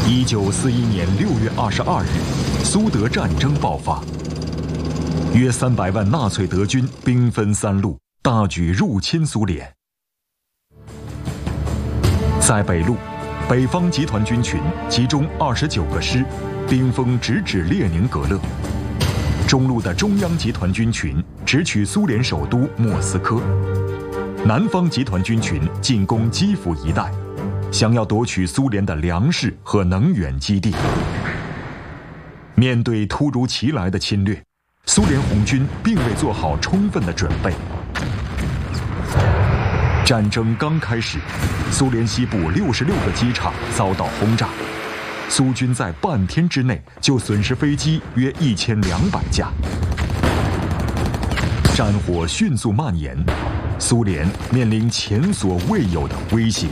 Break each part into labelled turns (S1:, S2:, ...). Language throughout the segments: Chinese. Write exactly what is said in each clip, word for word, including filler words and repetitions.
S1: 一九四一年六月二十二日，苏德战争爆发。约三百万纳粹德军兵分三路，大举入侵苏联。在北路，北方集团军群集中二十九个师，兵锋直指列宁格勒。中路的中央集团军群直取苏联首都莫斯科。南方集团军群进攻基辅一带，想要夺取苏联的粮食和能源基地。面对突如其来的侵略，苏联红军并未做好充分的准备。战争刚开始，苏联西部六十六个机场遭到轰炸，苏军在半天之内就损失飞机约一千两百架。战火迅速蔓延，苏联面临前所未有的威胁。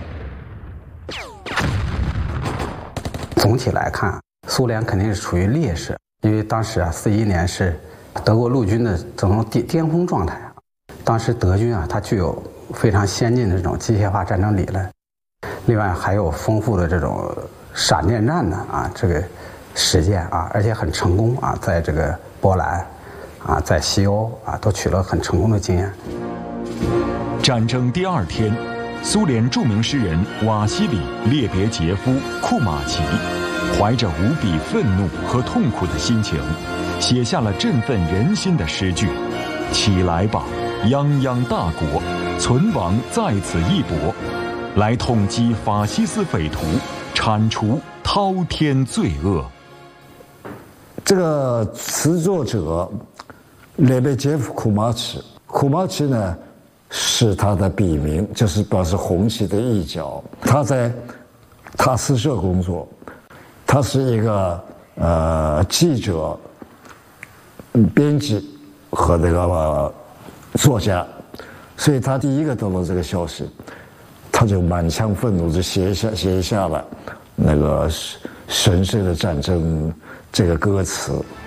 S2: 总体来看，苏联肯定是处于劣势，因为当时啊，四一年是德国陆军的这种巅巅峰状态。当时德军啊，它具有非常先进的这种机械化战争理论，另外还有丰富的这种闪电战的啊这个实践啊，而且很成功啊，在这个波兰啊，在西欧啊都取得很成功的经验。
S1: 战争第二天，苏联著名诗人瓦西里·列别杰夫·库马奇怀着无比愤怒和痛苦的心情，写下了振奋人心的诗句：“起来吧，泱泱大国，存亡在此一搏，来痛击法西斯匪徒，铲除滔天罪恶。”
S3: 这个词作者列别杰夫·库马奇，库马奇呢是他的笔名，就是表示红旗的一角。他在塔斯社工作，他是一个呃记者、编辑和那个、呃、作家，所以他第一个得到这个消息，他就满腔愤怒就写下写下了那个神圣的战争这个歌词。